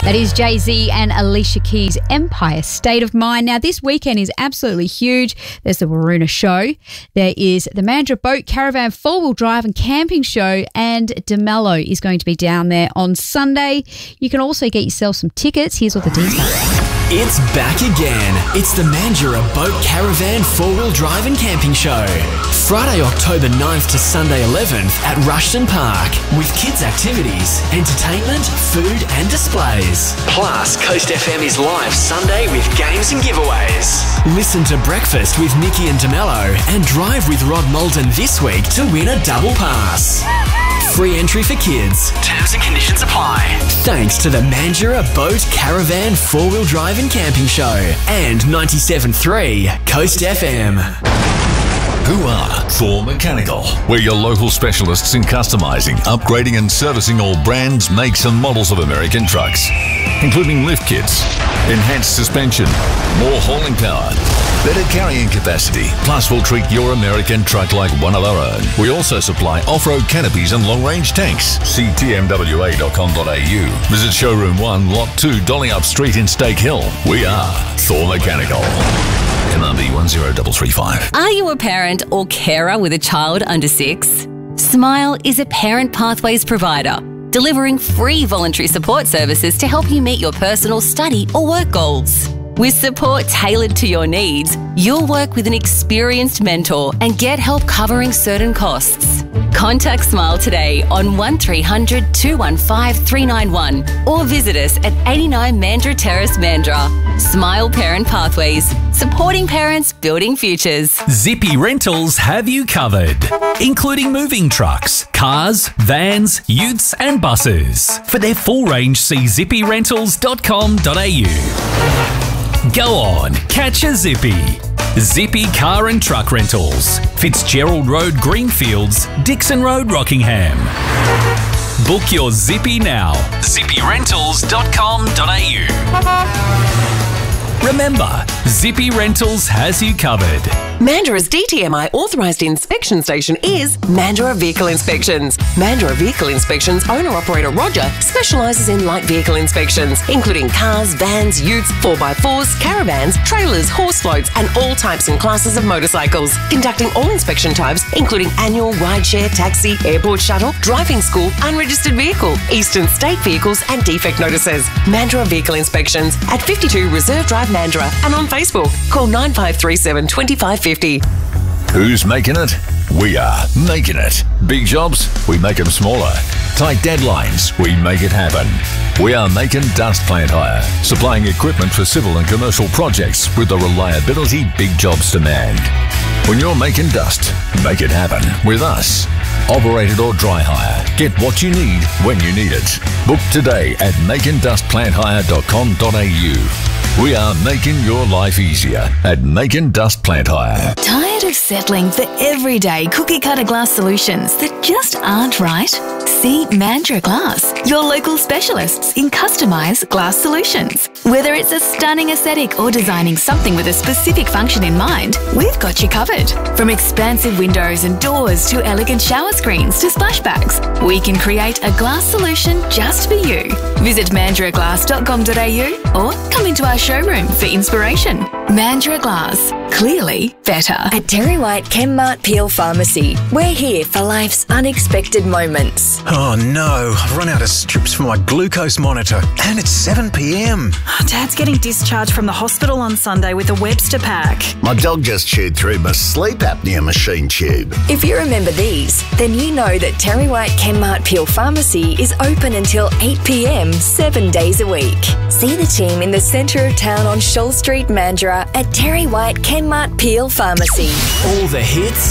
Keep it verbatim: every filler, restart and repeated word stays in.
That is Jay-Z and Alicia Keys' Empire State of Mind. Now, this weekend is absolutely huge. There's the Waroona Show. There is the Mandurah Boat Caravan Four-Wheel Drive and Camping Show, and DeMello is going to be down there on Sunday. You can also get yourself some tickets. Here's what the details. It's back again. It's the Mandurah Boat Caravan Four-Wheel Drive and Camping Show. Friday, October ninth to Sunday eleventh at Rushton Park, with kids' activities, entertainment, food and displays. Plus, Coast F M is live Sunday with games and giveaways. Listen to Breakfast with Nikki and DeMello and Drive with Rod Moulton this week to win a double pass. Free entry for kids. Terms and conditions apply. Thanks to the Mandurah Boat Caravan Four-Wheel Drive and Camping Show and ninety-seven point three Coast F M. Who are Thor Mechanical? We're your local specialists in customising, upgrading and servicing all brands, makes and models of American trucks, including lift kits, enhanced suspension, more hauling power, better carrying capacity. Plus, we'll treat your American truck like one of our own. We also supply off-road canopies and long-range tanks. See T M W A dot com dot A U. Visit Showroom one, Lot two, Dollingup Street in Stake Hill. We are Thor Mechanical. M R B one zero three three five. Are you a parent or carer with a child under six? Smile is a Parent Pathways provider, delivering free voluntary support services to help you meet your personal study or work goals. With support tailored to your needs, you'll work with an experienced mentor and get help covering certain costs. Contact Smile today on one three hundred, two one five, three nine one or visit us at eighty-nine Mandurah Terrace, Mandurah. Smile Parent Pathways, supporting parents, building futures. Zippy Rentals have you covered, including moving trucks, cars, vans, utes and buses. For their full range, see zippy rentals dot com dot A U. Go on, catch a Zippy. Zippy Car and Truck Rentals, Fitzgerald Road, Greenfields, Dixon Road, Rockingham. Book your Zippy now. zippy rentals dot com dot A U. Remember, Zippy Rentals has you covered. Mandurah's D T M I authorised inspection station is Mandurah Vehicle Inspections. Mandurah Vehicle Inspections owner-operator Roger specialises in light vehicle inspections, including cars, vans, utes, four by fours, caravans, trailers, horse floats and all types and classes of motorcycles. Conducting all inspection types, including annual, rideshare, taxi, airport shuttle, driving school, unregistered vehicle, eastern state vehicles and defect notices. Mandurah Vehicle Inspections at fifty-two Reserve Drive, Mandurah, and on Facebook. Call nine five three seven, two five five zero. Who's making it? We are making it. Big jobs, we make them smaller. Tight deadlines, we make it happen. We are Making Dust Plant Hire, supplying equipment for civil and commercial projects with the reliability big jobs demand. When you're making dust, make it happen with us. Operated or dry hire. Get what you need when you need it. Book today at making dust plant hire dot com dot A U. We are making your life easier at Making Dust Plant Hire. Tired of settling for everyday cookie-cutter glass solutions that just aren't right? See Mandurah Glass, your local specialists in customised glass solutions. Whether it's a stunning aesthetic or designing something with a specific function in mind, we've got you covered. From expansive windows and doors to elegant shower screens to splashbacks, we can create a glass solution just for you. Visit mandurah glass dot com dot A U or come into our showroom for inspiration. Mandurah Glass, clearly better. At Terry White Chemmart Peel Pharmacy, we're here for life's unexpected moments. Oh no, I've run out of strips for my glucose monitor and it's seven p m. Dad's getting discharged from the hospital on Sunday with a Webster pack. My dog just chewed through my sleep apnea machine tube. If you remember these, then you know that Terry White Chemmart Peel Pharmacy is open until eight p m, seven days a week. See the team in the centre of town on Shoal Street, Mandurah at Terry White Chemmart Peel Pharmacy. All the hits